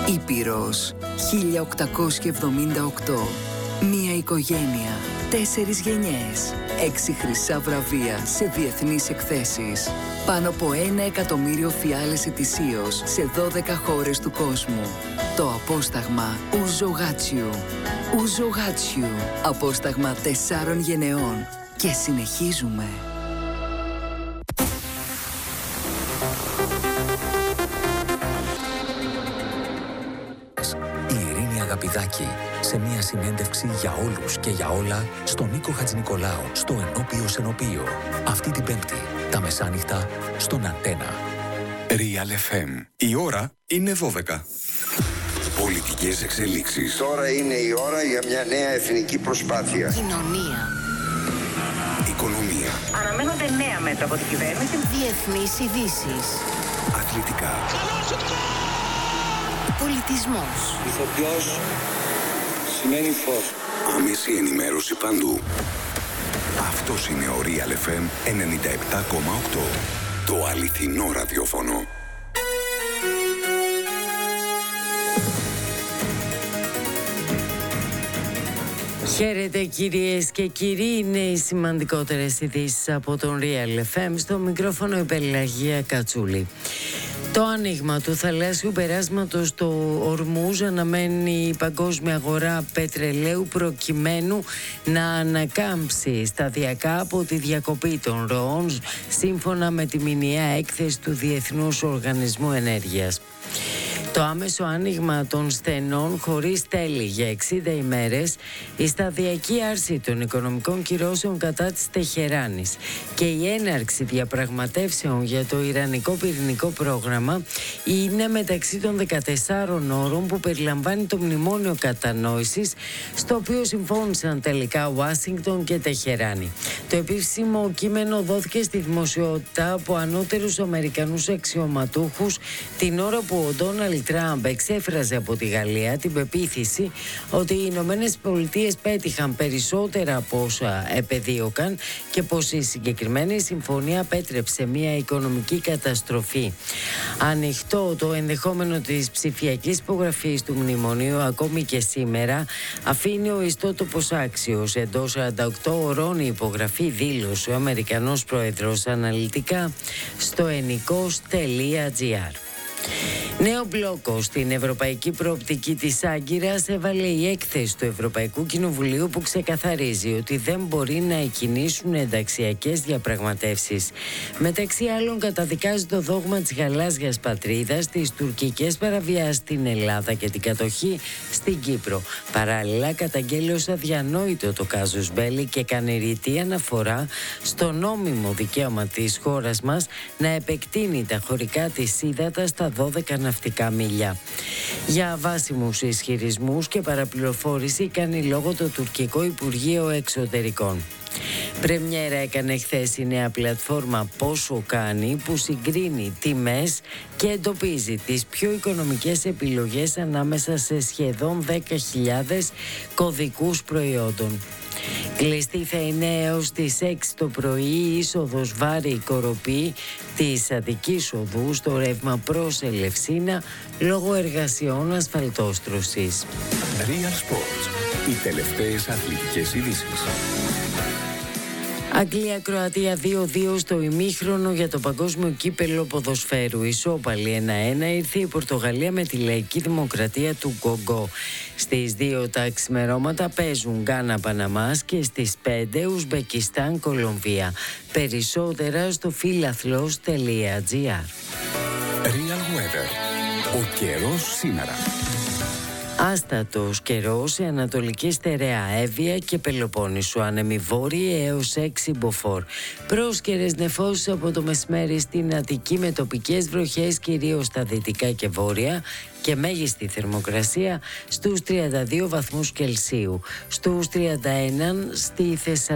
Ήπειρος 1878. Μία οικογένεια, 4 γενιές, 6 χρυσά βραβεία σε διεθνείς εκθέσεις. Πάνω από 1 εκατομμύριο φιάλες ετησίως σε 12 χώρες του κόσμου. Το απόσταγμα Ouzo Hachiu. Ouzo Hachiu. Απόσταγμα 4 γενεών. Και συνεχίζουμε. Αγαπηδάκη, σε μια συνέντευξη για όλους και για όλα στον Νίκο Χατζηνικολάου στο Ενώπιο Σενοπείο. Αυτή την Πέμπτη, τα μεσάνυχτα, στον Αντένα. Real FM. Η ώρα είναι 12. Πολιτικές εξελίξεις. Τώρα είναι η ώρα για μια νέα εθνική προσπάθεια. Κοινωνία. Οικονομία. Αναμένονται νέα μέτρα από την κυβέρνηση. Διεθνείς ειδήσεις. Αθλητικά. Πολιτισμός. Ηθοποιός σημαίνει φως. Άμεση ενημέρωση παντού. Αυτός είναι ο Real FM 97,8. Το αληθινό ραδιόφωνο. Χαίρετε κυρίες και κύριοι, είναι οι σημαντικότερες ειδήσεις από τον Real FM. Στο μικρόφωνο η Πελαγία Κατσούλη. Το άνοιγμα του θαλάσσιου περάσματος του Ορμούζ αναμένει η παγκόσμια αγορά πετρελαίου προκειμένου να ανακάμψει σταδιακά από τη διακοπή των ροών, σύμφωνα με τη μηνιαία έκθεση του Διεθνούς Οργανισμού Ενέργειας. Το άμεσο άνοιγμα των στενών χωρίς τέλη για 60 ημέρες, η σταδιακή άρση των οικονομικών κυρώσεων κατά της Τεχεράνης και η έναρξη διαπραγματεύσεων για το Ιρανικό πυρηνικό πρόγραμμα είναι μεταξύ των 14 όρων που περιλαμβάνει το μνημόνιο κατανόησης, στο οποίο συμφώνησαν τελικά Ουάσιγκτον και Τεχεράνη. Το επίσημο κείμενο δόθηκε στη δημοσιότητα από ανώτερους Αμερικανούς αξιωματούχους την ώρα που ο Ντόναλντ Τραμπ εξέφραζε από τη Γαλλία την πεποίθηση ότι οι Ηνωμένες Πολιτείες πέτυχαν περισσότερα από όσα επεδίωκαν και πως η συγκεκριμένη συμφωνία απέτρεψε μια οικονομική καταστροφή. Ανοιχτό το ενδεχόμενο της ψηφιακής υπογραφής του μνημονίου ακόμη και σήμερα αφήνει ο ιστότοπος Άξιος. Εντός 48 ωρών η υπογραφή, δήλωσε ο Αμερικανός Πρόεδρος αναλυτικά στο ενικός.gr. Νέο μπλόκο στην ευρωπαϊκή προοπτική της Άγκυρας έβαλε η έκθεση του Ευρωπαϊκού Κοινοβουλίου που ξεκαθαρίζει ότι δεν μπορεί να εκκινήσουν ενταξιακές διαπραγματεύσεις. Μεταξύ άλλων καταδικάζει το δόγμα της γαλάζιας πατρίδας, τις τουρκικές παραβιάσεις στην Ελλάδα και την κατοχή στην Κύπρο. Παράλληλα καταγγέλει ως αδιανόητο το κάζους μπέλι και κάνει ρητή αναφορά στο νόμιμο δικαίωμα της χώρας μας να επεκτείνει τα χωρικά της ύδατα στα 12 ναυτικά μίλια. Για βάσιμους ισχυρισμούς και παραπληροφόρηση κάνει λόγο το τουρκικό Υπουργείο Εξωτερικών. Πρεμιέρα έκανε χθες η νέα πλατφόρμα Πόσο Κάνει, που συγκρίνει τιμές και εντοπίζει τις πιο οικονομικές επιλογές ανάμεσα σε σχεδόν 10.000 κωδικούς προϊόντων. Κλειστή θα είναι έως τις 6 το πρωί η είσοδος Βάρη Κοροπή της Αττικής Οδού στο ρεύμα προς Ελευσίνα λόγω εργασιών ασφαλτόστρωσης. Real Sports. Οι τελευταίες αθλητικές ειδήσεις. Αγγλία-Κροατία 2-2 στο ημίχρονο για το παγκόσμιο κύπελλο ποδοσφαίρου. Ισόπαλη 1-1 ήρθε η Πορτογαλία με τη Λαϊκή Δημοκρατία του Κογκό. Στις 2 τα ξημερώματα παίζουν Γκάνα Παναμάς και στις 5 Ουσμπεκιστάν Κολομβία. Περισσότερα στο φιλαθλός.gr. Real Weather. Ο καιρός σήμερα. Άστατος καιρός σε Ανατολική Στερεά, Εύβοια και Πελοπόννησο, άνεμοι βόρειοι έως 6 μποφόρ. Πρόσκαιρες νεφώσεις από το μεσημέρι στην Αττική με τοπικές βροχές κυρίως στα δυτικά και βόρεια και μέγιστη θερμοκρασία στους 32 βαθμούς Κελσίου. Στους 31 στη Θεσσαλονίκη.